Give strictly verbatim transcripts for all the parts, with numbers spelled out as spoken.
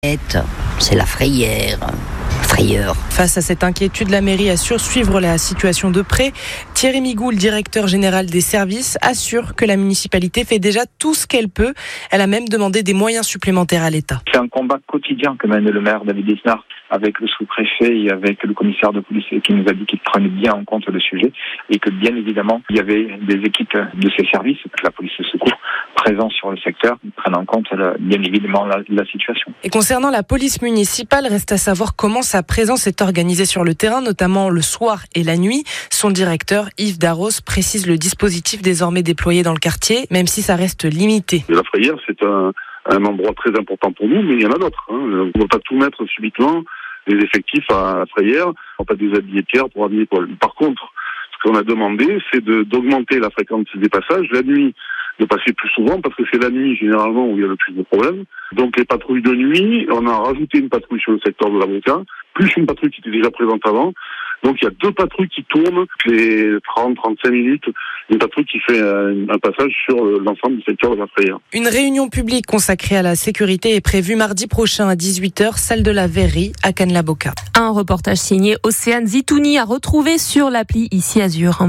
C'est la frayère. Frayeur. Face à cette inquiétude, la mairie assure suivre la situation de près. Thierry Migoul, directeur général des services, assure que la municipalité fait déjà tout ce qu'elle peut. Elle a même demandé des moyens supplémentaires à l'État. C'est un combat quotidien que mène le maire David Lisnard avec le sous-préfet et avec le commissaire de police qui nous a dit qu'il prenait bien en compte le sujet et que bien évidemment il y avait des équipes de ces services, la police de secours, présents sur le secteur, qui prennent en compte bien évidemment la, la situation. Et concernant la police municipale, reste à savoir comment sa présence est organisée sur le terrain, notamment le soir et la nuit. Son directeur, Yves Darros, précise le dispositif désormais déployé dans le quartier, même si ça reste limité. La frayère, c'est un, un endroit très important pour nous, mais il y en a d'autres. Hein. On ne va pas tout mettre subitement, les effectifs à la frayère. On ne va pas déshabiller Pierre pour habiller Paul. Par contre, ce qu'on a demandé, c'est de, d'augmenter la fréquence des passages. La nuit, de passer plus souvent, parce que c'est la nuit généralement où il y a le plus de problèmes. Donc les patrouilles de nuit, on a rajouté une patrouille sur le secteur de l'avocat, plus une patrouille qui était déjà présente avant. Donc il y a deux patrouilles qui tournent les trente à trente-cinq minutes, une patrouille qui fait un, un passage sur l'ensemble du secteur de la frayère. Une réunion publique consacrée à la sécurité est prévue mardi prochain à dix-huit heures, salle de la Verrerie à Cannes-la-Boca. Un reportage signé Océane Zitouni à retrouver sur l'appli Ici Azur.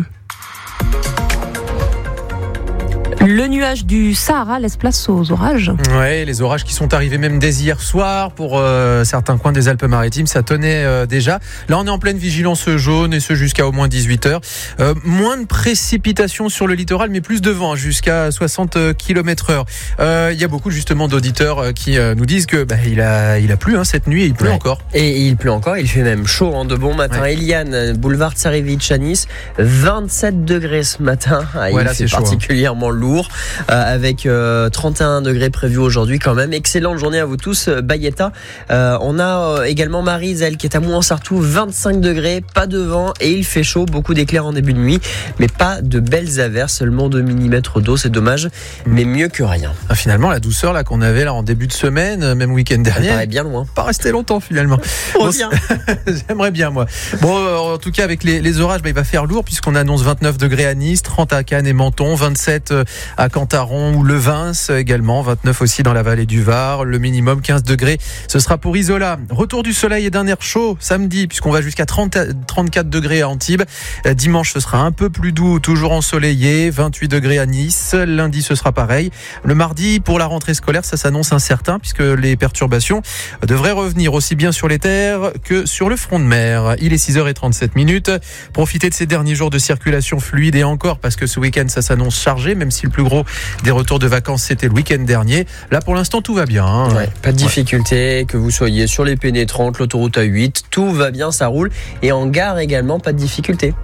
Le nuage du Sahara laisse place aux orages. Ouais, les orages qui sont arrivés même dès hier soir pour euh, certains coins des Alpes-Maritimes, ça tenait euh, déjà. Là, on est en pleine vigilance jaune et ce jusqu'à au moins dix-huit heures. Euh, moins de précipitations sur le littoral, mais plus de vent, jusqu'à soixante kilomètres heure. Il euh, y a beaucoup justement d'auditeurs qui euh, nous disent que bah, il a, il a plu hein, cette nuit et il pleut ouais. encore. Et il pleut encore, il fait même chaud hein, de bon matin. Ouais. Eliane, boulevard Tsarevitch à Nice, vingt-sept degrés ce matin. Ah, il ouais, là, fait c'est particulièrement chaud, hein. lourd. Euh, avec euh, trente et un degrés prévus aujourd'hui quand même. Excellente journée à vous tous, Bayetta. Euh, on a euh, également Maryse, elle qui est à Mouansartou, vingt-cinq degrés, pas de vent et il fait chaud, beaucoup d'éclairs en début de nuit, mais pas de belles averses, seulement deux millimètres d'eau, c'est dommage, mais mieux que rien. Ah, finalement, la douceur là qu'on avait là en début de semaine, même week-end dernier, ça paraît bien loin. Pas resté longtemps finalement. Bon, bien. J'aimerais bien moi. Bon, euh, en tout cas avec les, les orages, bah, il va faire lourd puisqu'on annonce vingt-neuf degrés à Nice, trente à Cannes et Menton, vingt-sept à Cantaron ou Levins également, vingt-neuf aussi dans la vallée du Var, le minimum quinze degrés, ce sera pour Isola. Retour du soleil et d'un air chaud samedi puisqu'on va jusqu'à trente, trente-quatre degrés à Antibes. Dimanche ce sera un peu plus doux, toujours ensoleillé, vingt-huit degrés à Nice. Lundi ce sera pareil. Le mardi pour la rentrée scolaire ça s'annonce incertain puisque les perturbations devraient revenir aussi bien sur les terres que sur le front de mer. Il est six heures trente-sept minutes. Profitez de ces derniers jours de circulation fluide et encore parce que ce week-end ça s'annonce chargé même si le plus gros des retours de vacances c'était le week-end dernier. Là pour l'instant tout va bien hein. ouais, pas de difficulté ouais. Que vous soyez sur les pénétrantes, l'autoroute A huit, tout va bien, ça roule et en gare également pas de difficulté.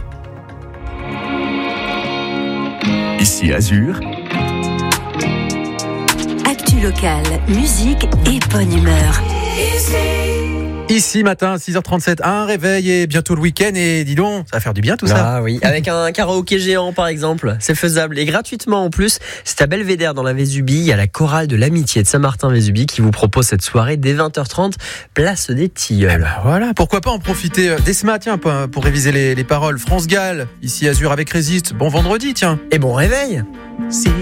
Ici Azur, actu locale, musique et bonne humeur. Ici matin, six heures trente-sept, un réveil et bientôt le week-end et dis donc, ça va faire du bien tout ça. Ah oui, avec un karaoké géant par exemple, c'est faisable et gratuitement en plus. C'est à Belvédère dans la Vésubie, il y a la chorale de l'amitié de Saint-Martin-Vésubie qui vous propose cette soirée dès vingt heures trente, place des Tilleuls. Eh ben voilà, pourquoi pas en profiter dès ce matin pour, pour réviser les, les paroles. France Gall, ici Azur avec Résiste, bon vendredi tiens. Et bon réveil. Si.